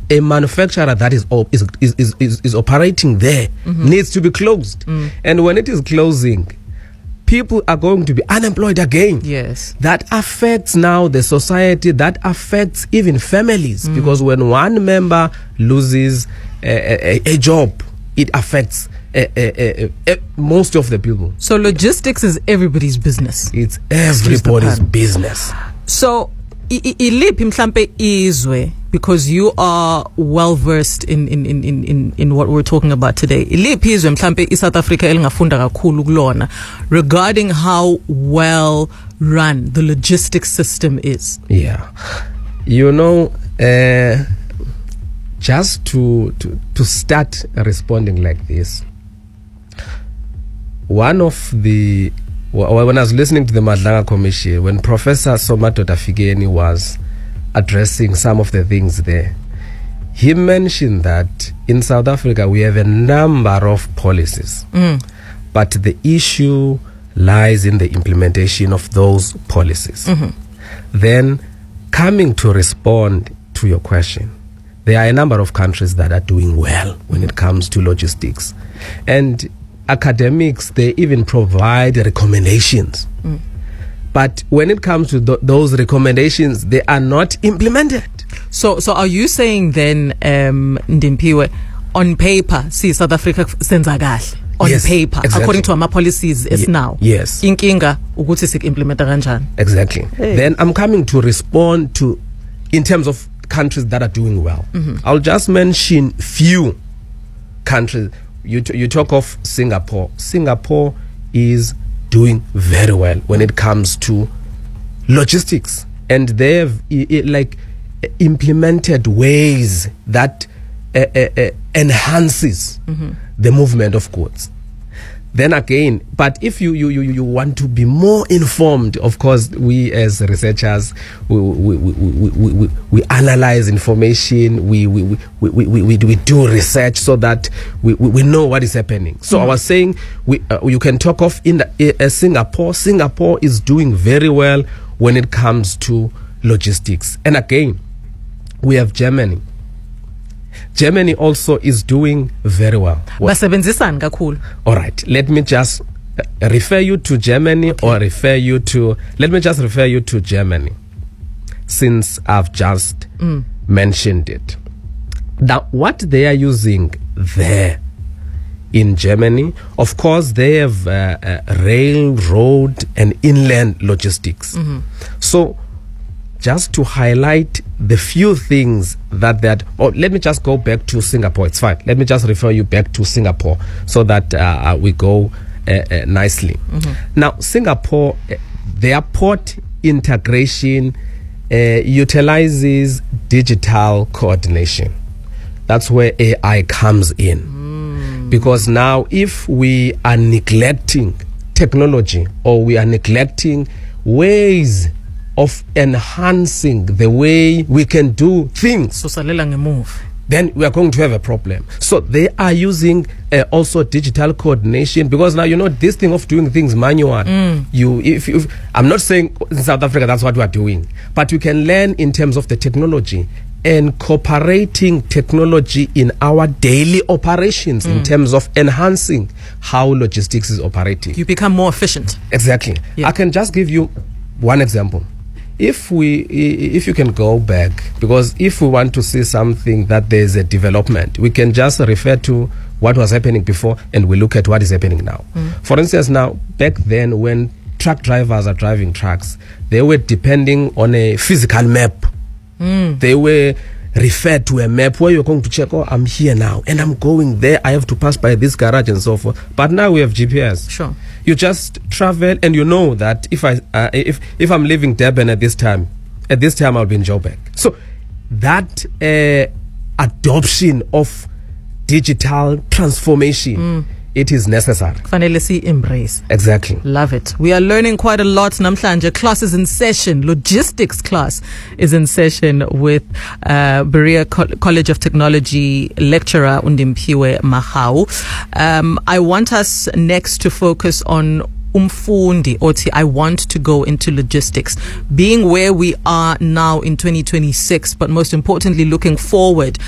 a manufacturer that is operating there needs to be closed. And when it is closing, people are going to be unemployed again. Yes. That affects now the society, that affects even families, because when one member loses a job, it affects most of the people. So logistics is everybody's business. It's everybody's business. So iliphi mhlambe izwe, because you are well versed in what we're talking about today, iliphi izwe mhlambe iSouth Africa elingafunda kakhulu kulona regarding how well run the logistics system is? Yeah, you know, just to start responding like this, when I was listening to the Madlanga Commission, when Professor Somadoda Figeni was addressing some of the things there, he mentioned that in South Africa we have a number of policies, but the issue lies in the implementation of those policies. Then, coming to respond to your question, there are a number of countries that are doing well when it comes to logistics. And academics, they even provide recommendations. But when it comes to those recommendations, they are not implemented. So are you saying then, Ndimpiwe, on paper, see South Africa senza kahle? On paper, exactly. According to our policies is now. Yes. Inkinga ukuthi sik-implementa kanjani? Exactly. Hey. Then I'm coming to respond to, in terms of countries that are doing well. I'll just mention few countries. You talk of Singapore. Singapore is doing very well when it comes to logistics, and they've implemented ways that enhances the movement of goods. Then again, but if you want to be more informed, of course, we as researchers, we analyze information, we do research so that we know what is happening. So I was saying, you can talk of Singapore. Singapore is doing very well when it comes to logistics. And again, we have Germany. Germany also is doing very well. All right, let me just refer you to Germany, let me just refer you to Germany, since I've just mentioned it. Now, what they are using there in Germany, of course, they have rail, road, and inland logistics. So, just to highlight the few things let me just go back to Singapore. It's fine. Let me just refer you back to Singapore so that we go nicely. Now, Singapore, their port integration utilizes digital coordination. That's where AI comes in. Because now, if we are neglecting technology, or we are neglecting ways of enhancing the way we can do things, then we are going to have a problem. So they are using also digital coordination, because now, you know, this thing of doing things manual, I'm not saying in South Africa that's what we are doing, but we can learn in terms of the technology, incorporating technology in our daily operations in terms of enhancing how logistics is operating. You become more efficient. Exactly. Yeah. I can just give you one example. If you can go back, because if we want to see something that there's a development, we can just refer to what was happening before and we look at what is happening now. For instance, now, back then when truck drivers are driving trucks, they were depending on a physical map. They were referred to a map where you're going to check, oh, I'm here now and I'm going there, I have to pass by this garage and so forth. But now we have GPS. Sure. You just travel and you know that if I'm leaving Durban at this time I'll be in Joburg. So that adoption of digital transformation, it is necessary. Finally, see embrace. Exactly. Love it. We are learning quite a lot. Namhlanje class is in session. Logistics class is in session with Berea College of Technology lecturer Undimpiwe Mahau. I want us next to focus on umfundi othi I want to go into logistics, being where we are now in 2026, but most importantly looking forward